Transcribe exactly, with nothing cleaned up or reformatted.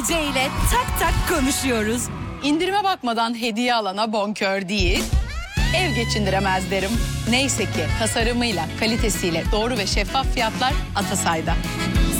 Ece ile tak tak konuşuyoruz. İndirime bakmadan hediye alana bonkör değil, ev geçindiremez derim. Neyse ki tasarımıyla, kalitesiyle doğru ve şeffaf fiyatlar Atasay'da.